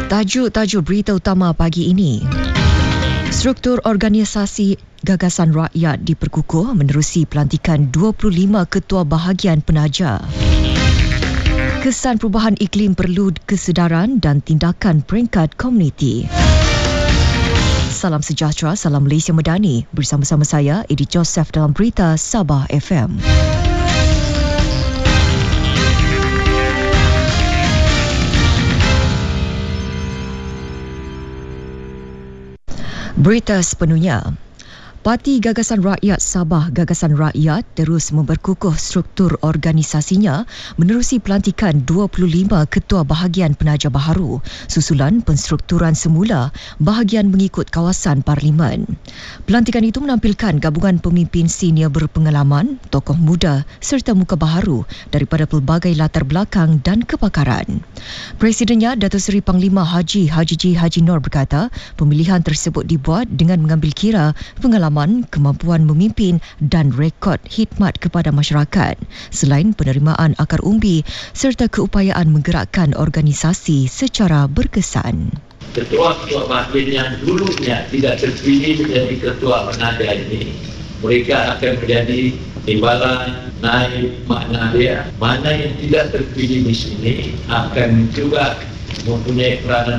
Tajuk berita utama pagi ini. Struktur organisasi Gagasan Rakyat diperkukuh menerusi pelantikan 25 ketua bahagian penaja. Kesan perubahan iklim perlu kesedaran dan tindakan peringkat komuniti. Salam sejahtera, salam Malaysia Medani. Bersama-sama saya, Edi Joseph dalam berita Sabah FM. Berita sepenuhnya. Parti Gagasan Rakyat Sabah Gagasan Rakyat terus memperkukuh struktur organisasinya menerusi pelantikan 25 ketua bahagian penaja baharu susulan penstrukturan semula bahagian mengikut kawasan Parlimen. Pelantikan itu menampilkan gabungan pemimpin senior berpengalaman, tokoh muda serta muka baharu daripada pelbagai latar belakang dan kepakaran. Presidennya Datuk Seri Panglima Haji Haji Nur berkata pemilihan tersebut dibuat dengan mengambil kira pengalaman, kemampuan memimpin dan rekod khidmat kepada masyarakat selain penerimaan akar umbi serta keupayaan menggerakkan organisasi secara berkesan. Ketua-ketua bahagian yang dulunya tidak terpilih menjadi ketua penaja ini, mereka akan menjadi timbalan, naib, makna dia. Mana yang tidak terpilih di sini akan juga mempunyai peranan